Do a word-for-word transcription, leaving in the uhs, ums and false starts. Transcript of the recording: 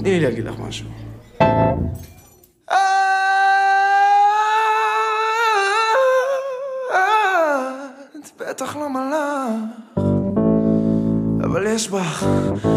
תני לי להגיד לך משהו. את בטח לא מלאך, אבל יש בך